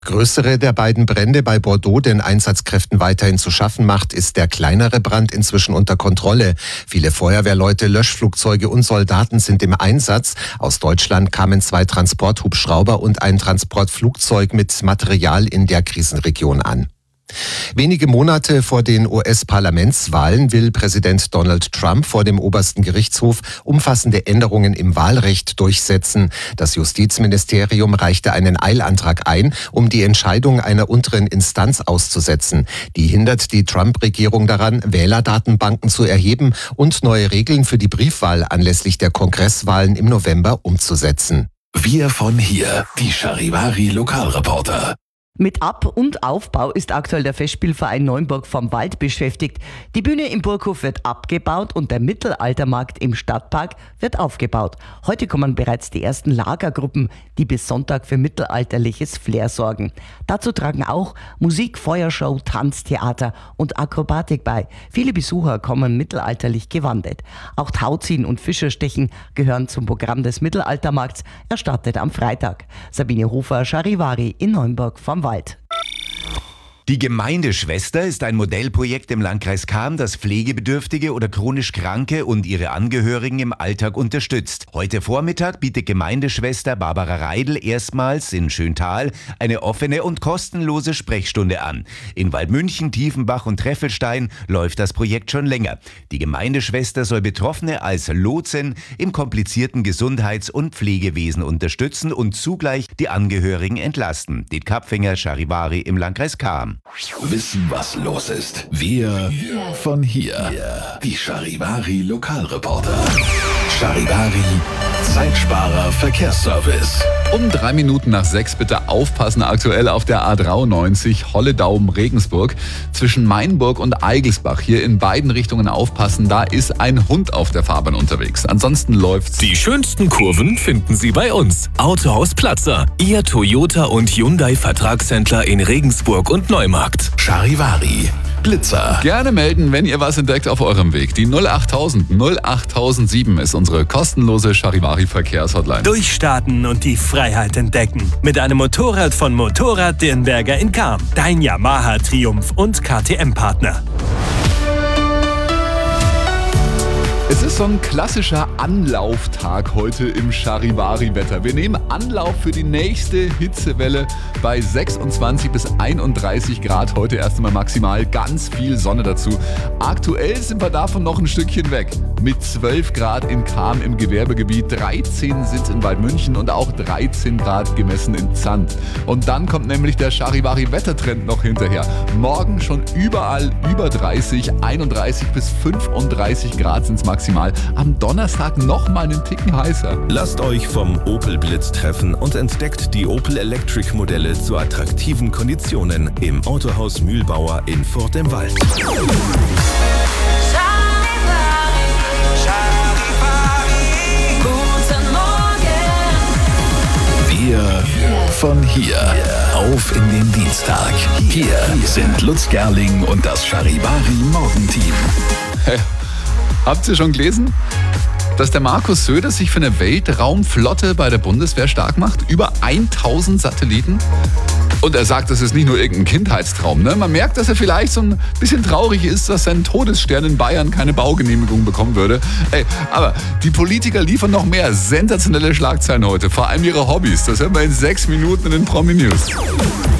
Größere der beiden Brände bei Bordeaux den Einsatzkräften weiterhin zu schaffen macht, ist der kleinere Brand inzwischen unter Kontrolle. Viele Feuerwehrleute, Löschflugzeuge und Soldaten sind im Einsatz. Aus Deutschland kamen 2 Transporthubschrauber und ein Transportflugzeug mit Material in der Krisenregion an. Wenige Monate vor den US-Parlamentswahlen will Präsident Donald Trump vor dem obersten Gerichtshof umfassende Änderungen im Wahlrecht durchsetzen. Das Justizministerium reichte einen Eilantrag ein, um die Entscheidung einer unteren Instanz auszusetzen. Die hindert die Trump-Regierung daran, Wählerdatenbanken zu erheben und neue Regeln für die Briefwahl anlässlich der Kongresswahlen im November umzusetzen. Wir von hier, die Charivari Lokalreporter. Mit Ab- und Aufbau ist aktuell der Festspielverein Neumburg vom Wald beschäftigt. Die Bühne im Burghof wird abgebaut und der Mittelaltermarkt im Stadtpark wird aufgebaut. Heute kommen bereits die ersten Lagergruppen, die bis Sonntag für mittelalterliches Flair sorgen. Dazu tragen auch Musik, Feuershow, Tanztheater und Akrobatik bei. Viele Besucher kommen mittelalterlich gewandet. Auch Tauziehen und Fischerstechen gehören zum Programm des Mittelaltermarkts. Er startet am Freitag. Sabine Hofer, Charivari in Neumburg vom Wald. Die Gemeindeschwester ist ein Modellprojekt im Landkreis Cham, das Pflegebedürftige oder chronisch Kranke und ihre Angehörigen im Alltag unterstützt. Heute Vormittag bietet Gemeindeschwester Barbara Reidl erstmals in Schöntal eine offene und kostenlose Sprechstunde an. In Waldmünchen, Tiefenbach und Treffelstein läuft das Projekt schon länger. Die Gemeindeschwester soll Betroffene als Lotsin im komplizierten Gesundheits- und Pflegewesen unterstützen und zugleich die Angehörigen entlasten. Det Kapfinger, Charivari im Landkreis Cham. Wissen, was los ist. Wir von hier. Die Charivari Lokalreporter. Charivari Zeitsparer Verkehrsservice. Um 3 Minuten nach 6 bitte aufpassen, aktuell auf der A93 Holledaum-Regensburg zwischen Mainburg und Eigelsbach. Hier in beiden Richtungen aufpassen, da ist ein Hund auf der Fahrbahn unterwegs. Ansonsten läuft's. Die schönsten Kurven finden Sie bei uns. Autohaus Platzer, Ihr Toyota und Hyundai Vertragshändler in Regensburg und Neumarkt. Charivari Blitzer. Gerne melden, wenn ihr was entdeckt auf eurem Weg. Die 08000 08007 ist unsere kostenlose Charivari-Verkehrshotline. Durchstarten und die Freiheit entdecken. Mit einem Motorrad von Motorrad Dirnberger in Cham. Dein Yamaha Triumph und KTM-Partner. Es ist so ein klassischer Anlauftag heute im Charivari-Wetter. Wir nehmen Anlauf für die nächste Hitzewelle bei 26 bis 31 Grad. Heute erst einmal maximal, ganz viel Sonne dazu. Aktuell sind wir davon noch ein Stückchen weg. Mit 12 Grad in Cham im Gewerbegebiet, 13 sind in Waldmünchen und auch 13 Grad gemessen in Zandt. Und dann kommt nämlich der Charivari-Wettertrend noch hinterher. Morgen schon überall über 30, 31 bis 35 Grad sind es maximal. Am Donnerstag noch mal einen Ticken heißer. Lasst euch vom Opel Blitz treffen und entdeckt die Opel Electric Modelle zu attraktiven Konditionen im Autohaus Mühlbauer in Furt im Wald. Wir von hier. Auf in den Dienstag. Hier sind Lutz Gerling und das Charivari Morgenteam. Hey, habt ihr schon gelesen, dass der Markus Söder sich für eine Weltraumflotte bei der Bundeswehr stark macht? Über 1000 Satelliten. Und er sagt, das ist nicht nur irgendein Kindheitstraum. Ne? Man merkt, dass er vielleicht so ein bisschen traurig ist, dass sein Todesstern in Bayern keine Baugenehmigung bekommen würde. Aber die Politiker liefern noch mehr sensationelle Schlagzeilen heute. Vor allem ihre Hobbys. Das hören wir in 6 Minuten in den Promi News.